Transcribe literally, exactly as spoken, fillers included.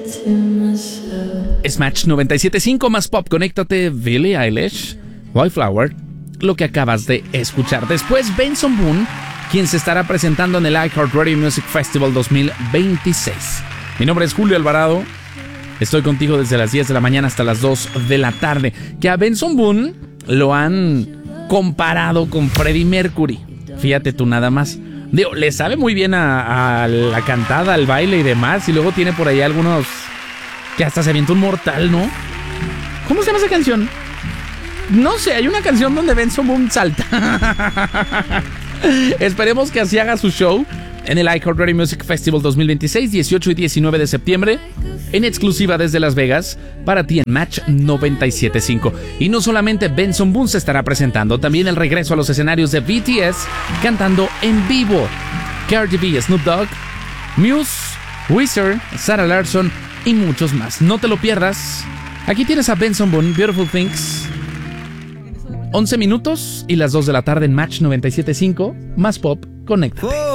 Es Match noventa y siete punto cinco más pop. Conéctate, Billie Eilish, Wildflower, lo que acabas de escuchar. Después, Benson Boone, quien se estará presentando en el iHeartRadio Music Festival dos mil veintiséis. Mi nombre es Julio Alvarado. Estoy contigo desde las diez de la mañana hasta las dos de la tarde. Que a Benson Boone lo han comparado con Freddie Mercury. Fíjate tú nada más. Digo, le sabe muy bien a, a la cantada, al baile y demás. Y luego tiene por ahí algunos que hasta se avienta un mortal, ¿no? ¿Cómo se llama esa canción? No sé, hay una canción donde Benson Boone salta. Esperemos que así haga su show en el iHeartRadio Music Festival dos mil veintiséis, dieciocho y diecinueve de septiembre, en exclusiva desde Las Vegas, para ti en Match noventa y siete punto cinco. Y no solamente Benson Boone se estará presentando, también el regreso a los escenarios de B T S cantando en vivo. Cardi B, Snoop Dogg, Muse, Weezer, Sarah Larsson y muchos más. No te lo pierdas. Aquí tienes a Benson Boone, Beautiful Things. once minutos y las dos de la tarde en Match noventa y siete punto cinco, más pop, conecta.